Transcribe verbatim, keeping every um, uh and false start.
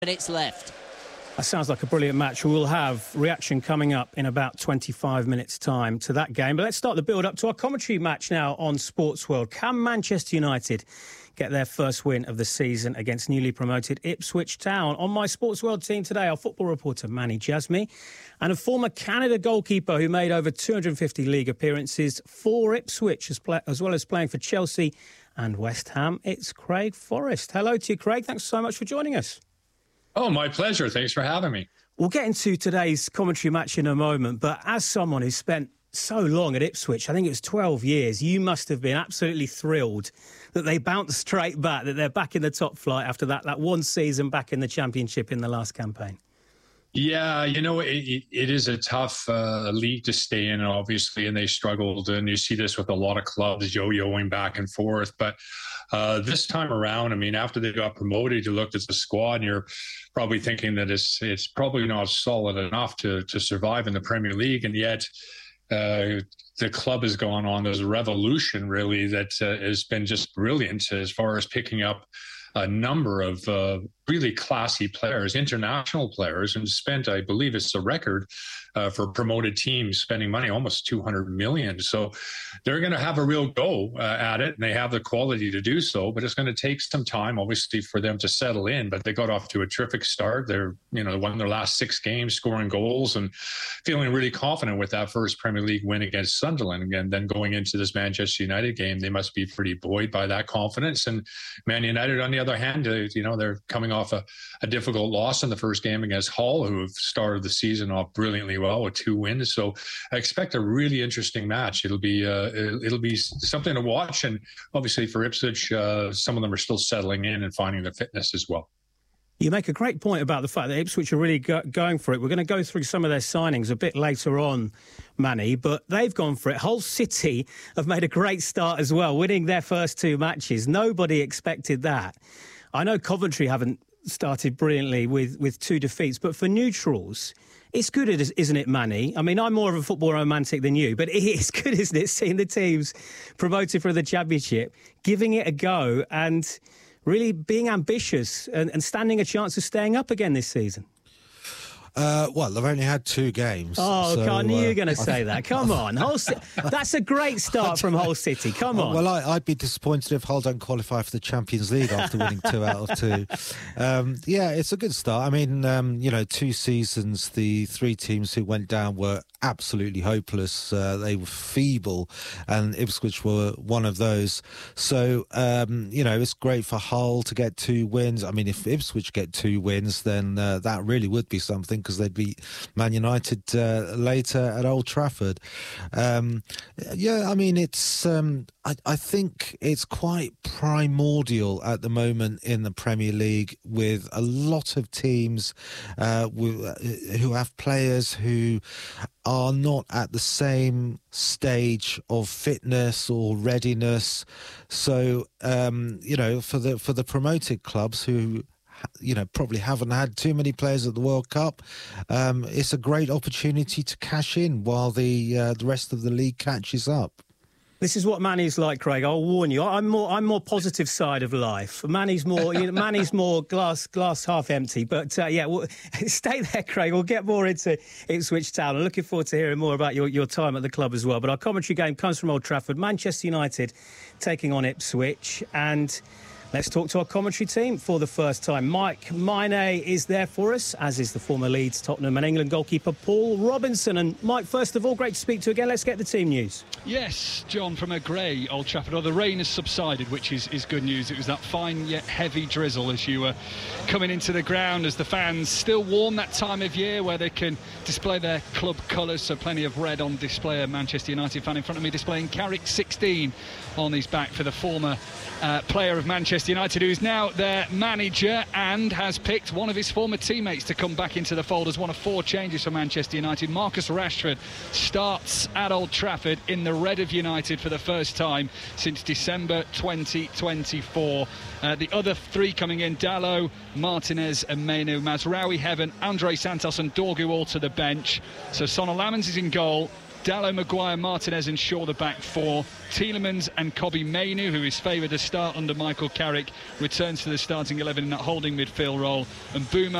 minutes left. That sounds like a brilliant match. We'll have reaction coming up in about twenty-five minutes' time to that game. But let's start the build-up to our commentary match now on Sports World. Can Manchester United get their first win of the season against newly promoted Ipswich Town? On my Sports World team today, our football reporter Manny Jasmy and a former Canada goalkeeper who made over two hundred fifty league appearances for Ipswich, as, play, as well as playing for Chelsea and West Ham. It's Craig Forrest. Hello to you, Craig. Thanks so much for joining us. Oh, my pleasure. Thanks for having me. We'll get into today's commentary match in a moment, but as someone who spent so long at Ipswich, I think it was twelve years, you must have been absolutely thrilled that they bounced straight back, that they're back in the top flight after that, that one season back in the Championship in the last campaign. Yeah, you know, it, it is a tough uh, league to stay in, obviously, and they struggled. And you see this with a lot of clubs yo-yoing back and forth. But uh, this time around, I mean, after they got promoted, you looked at the squad and you're probably thinking that it's it's probably not solid enough to to survive in the Premier League. And yet uh, the club has gone on. There's a revolution, really, that uh, has been just brilliant as far as picking up a number of uh, really classy players, international players, and spent, I believe it's a record uh, for promoted teams spending money, almost two hundred million. So they're going to have a real go uh, at it, and they have the quality to do so, but it's going to take some time, obviously, for them to settle in. But they got off to a terrific start. They're, you know, won their last six games, scoring goals and feeling really confident with that first Premier League win against Sunderland. And then going into this Manchester United game, they must be pretty buoyed by that confidence. And Man United, on the other hand, uh, you know, they're coming off a, a difficult loss in the first game against Hull, who have started the season off brilliantly well with two wins. So I expect a really interesting match. It'll be uh, it'll be something to watch. And obviously for Ipswich, uh, some of them are still settling in and finding their fitness as well. You make a great point about the fact that Ipswich are really go- going for it. We're going to go through some of their signings a bit later on, Manny, but they've gone for it. Hull City have made a great start as well, winning their first two matches. Nobody expected that. I know Coventry haven't started brilliantly with, with two defeats, but for neutrals, it's good, isn't it, Manny? I mean, I'm more of a football romantic than you, but it's good, isn't it, seeing the teams promoted for the Championship, giving it a go and really being ambitious and, and standing a chance of staying up again this season? Uh, well, they've only had two games. Oh, so, I knew you were uh, going to say that. Come on. Hull C- That's a great start from Hull City. Come on. Well, I, I'd be disappointed if Hull don't qualify for the Champions League after winning two out of two. Um, yeah, it's a good start. I mean, um, you know, two seasons, the three teams who went down were absolutely hopeless. Uh, they were feeble, and Ipswich were one of those. So, um, you know, it's great for Hull to get two wins. I mean, if Ipswich get two wins, then uh, that really would be something, because they'd beat Man United uh, later at Old Trafford. Um, yeah, I mean, it's. Um, I, I think it's quite primordial at the moment in the Premier League, with a lot of teams uh, who have players who are not at the same stage of fitness or readiness. So, um, you know, for the for the promoted clubs who, you know, probably haven't had too many players at the World Cup, um, it's a great opportunity to cash in while the uh, the rest of the league catches up. This is what Manny's like, Craig. I'll warn you. I'm more, I'm more positive side of life. Manny's more, you know, Manny's more glass, glass half empty. But uh, yeah, we'll, stay there, Craig. We'll get more into Ipswich Town. I'm looking forward to hearing more about your, your time at the club as well. But our commentary game comes from Old Trafford. Manchester United taking on Ipswich, and let's talk to our commentary team for the first time. Mike Mine is there for us, as is the former Leeds, Tottenham and England goalkeeper Paul Robinson. And Mike, first of all, great to speak to you again. Let's get the team news. Yes, John, from a grey Old Trafford. Oh, the rain has subsided, which is, is good news. It was that fine yet heavy drizzle as you were coming into the ground, as the fans still warm that time of year where they can display their club colours. So plenty of red on display. A Manchester United fan in front of me displaying Carrick sixteen on his back for the former uh, player of Manchester United, who's now their manager and has picked one of his former teammates to come back into the fold as one of four changes for Manchester United. Marcus Rashford starts at Old Trafford in the red of United for the first time since December twenty twenty-four. Uh, the other three coming in: Dalot, Martinez and Mainu. Mazraoui, Heaven, Andre Santos and Dorgu all to the bench. So Sonal Lamans is in goal. Dalot, Maguire, Martinez and Shaw the back four. Tielemans and Kobbie Mainoo, who is favoured to start under Michael Carrick, returns to the starting eleven in that holding midfield role. And Bouma